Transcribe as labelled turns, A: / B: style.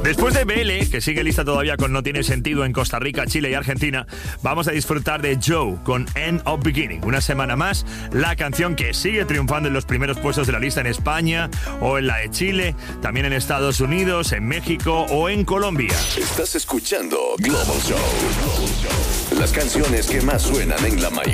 A: Después de BL, que sigue lista todavía con No Tiene Sentido en Costa Rica, Chile y Argentina, vamos a disfrutar de Joe con End of Beginning. Una semana más, la canción que sigue triunfando en los primeros puestos de la lista en España o en la de Chile, también en Estados Unidos, en México o en Colombia.
B: Estás escuchando Global Show. Las canciones que más suenan en la mayoría